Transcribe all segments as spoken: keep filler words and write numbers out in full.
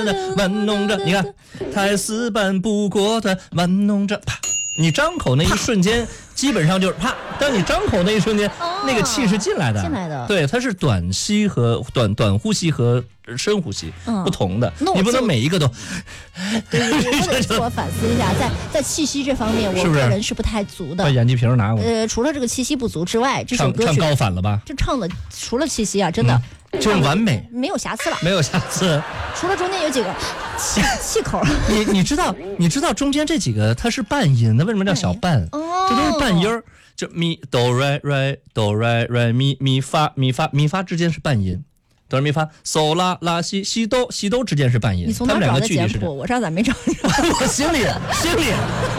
玩弄着，你看，太死板不过的玩弄着，啪，你张口那一瞬间，基本上就是啪。当你张口那一瞬间，哦、那个气是进来的， 进来的， 对，它是短吸和短短呼吸和深呼吸、嗯、不同的，你不能每一个都。 对，我得自我反思一下，在在气息这方面，我个人是不太足的。 把眼镜瓶拿过来。 呃，除了这个气息不足之外，这首歌曲唱高反了吧？ 这唱的除了气息啊，真的。嗯就是完美， 没有瑕疵了， 没有瑕疵。 除了中间有几个气气口， 你你知道，你知道中间这几个它是半音的，为什么叫小半？ 哦， 这都是半音儿，就咪哆来来哆来来咪咪发咪发咪发之间是半音，哆来咪发嗦拉拉西西哆西哆之间是半音。 你从哪找的简谱？我上咋没找着？ 我心里心里。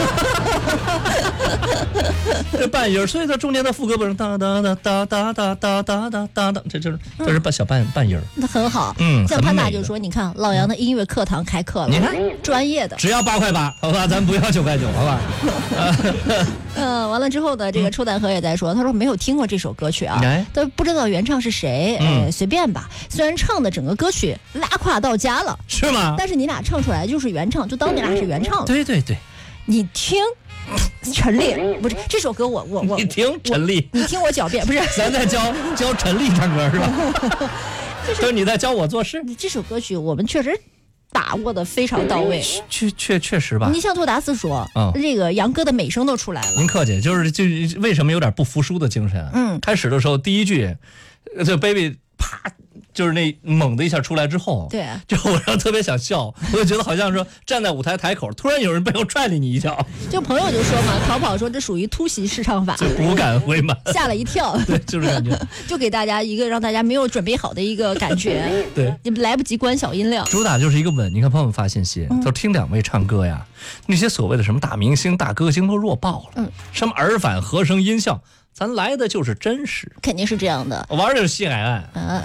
这半音，所以它中间的副歌不是哒哒哒哒哒哒哒哒哒哒哒，这就是这是半小半半音。 那很好， 嗯， 像潘大就说，你看老杨的音乐课堂开课了， 你看专业的， 只要八块八，好吧，咱不要九块九，好吧？ 嗯，完了之后呢，这个抽蛋盒也在说，他说没有听过这首歌曲啊，他不知道原唱是谁，哎，随便吧。虽然唱的整个歌曲拉胯到家了， 是吗？ 但是你俩唱出来就是原唱，就当你俩是原唱了。 对对对， 你听。陈粒不是这首歌我，我我你听陈粒， 你听我狡辩，不是咱在教教陈粒唱歌是吧？就是你在教我做事。 你这首歌曲我们确实把握的非常到位， 确确确实吧。 你像托达斯说， 嗯， 这个杨哥的美声都出来了。 您客气，就是就为什么有点不服输的精神？ 嗯， 开始的时候第一句，这 baby 啪。就是那猛的一下出来之后， 对， 就我让特别想笑，我就觉得好像说站在舞台台口，突然有人背后踹了你一脚。 就朋友就说嘛，逃跑说这属于突袭式唱法， 就不敢回满， 吓了一跳。 对，就是感觉， 就给大家一个让大家没有准备好的一个感觉。 对， 你们来不及关小音量。 主打就是一个稳。你看朋友们发信息，他说听两位唱歌呀，那些所谓的什么大明星、大歌星都弱爆了， 嗯， 什么耳返、和声、音效。咱来的就是真实， 肯定是这样的。 我玩的就是西海岸，啊、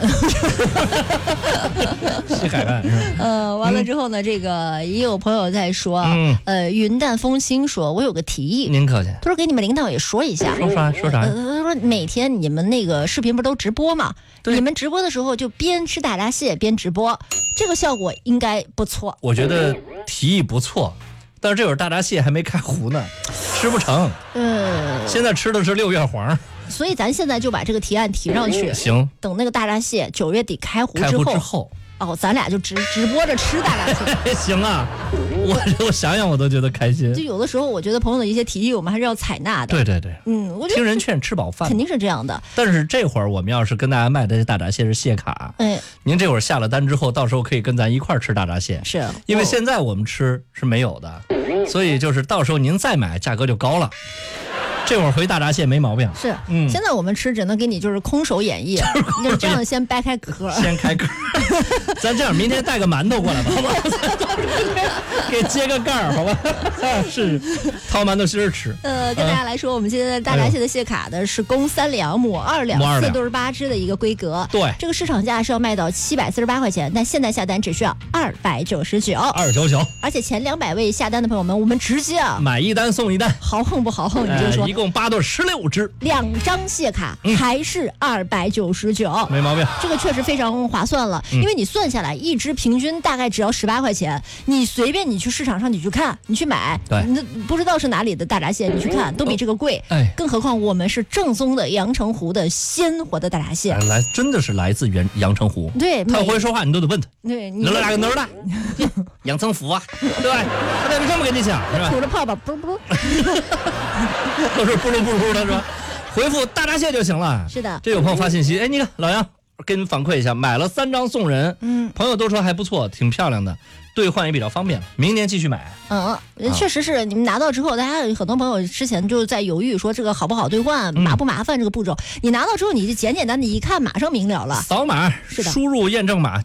西海岸是吧？ 呃，完了之后呢，嗯、这个也有朋友在说， 嗯、 呃，云淡风轻说，我有个提议， 您客气。 他说给你们领导也说一下， 说啥说啥、呃？ 他说每天你们那个视频不都直播吗？你们直播的时候就边吃大闸蟹边直播，这个效果应该不错。 我觉得提议不错。但是这会儿大闸蟹还没开湖呢，吃不成。 嗯， 现在吃的是六月黄。 所以咱现在就把这个提案提上去。 行。 等那个大闸蟹九月底开湖之后， 开湖之后， 哦，咱俩就直直播着吃大闸蟹。 行啊，我我想想我都觉得开心。 就有的时候，我觉得朋友的一些提议，我们还是要采纳的。 对对对， 嗯，我觉得听人劝，吃饱饭， 肯定是这样的。 但是这会儿我们要是跟大家卖的大闸蟹是蟹卡， 哎， 您这会儿下了单之后，到时候可以跟咱一块儿吃大闸蟹。 是， 因为现在我们吃是没有的，所以就是到时候您再买，价格就高了。这会儿回大闸蟹没毛病。 是，嗯，现在我们吃只能给你就是空手演绎，就是这样先掰开壳， 先开壳。咱这样，明天带个馒头过来吧，好吧？给揭个盖儿，好吧？是，掏馒头芯儿吃。 呃，跟大家来说，我们现在大闸蟹的蟹卡的是公三两、母二两、四对八只的一个规格。 对， 这个市场价是要卖到七百四十八块钱，但现在下单只需要二百九十九， 二九九。 而且前两百位下单的朋友们，我们直接啊， 买一单送一单， 豪横不豪横？你就说。 一共八对十六只， 两张蟹卡还是二百九十九， 没毛病。 这个确实非常划算了， 嗯、 因为你算下来一只平均大概只要十八块钱，你随便你去市场上你去看，你去买， 对， 你不知道是哪里的大闸蟹，你去看都比这个贵。 哎， 更何况我们是正宗的阳澄湖的鲜活的大闸蟹， 来真的是来自原阳澄湖。 对， 他会说话你都得问他， 对， 哪儿来个哪儿来，阳澄湖啊，对吧？他得这么跟你讲，是吧？ 吐着泡泡，不不， 都是不噜不噜的是吧？回复大闸蟹就行了。 是的， 这有朋友发信息，哎，你看老杨，给你们反馈一下，买了三张送人， 嗯， 朋友都说还不错，挺漂亮的，兑换也比较方便，明年继续买。 嗯，确实是，你们拿到之后，大家有很多朋友之前就在犹豫说这个好不好兑换，麻不麻烦这个步骤，你拿到之后你就简简单单一看，马上明了了， 扫码，输入验证码。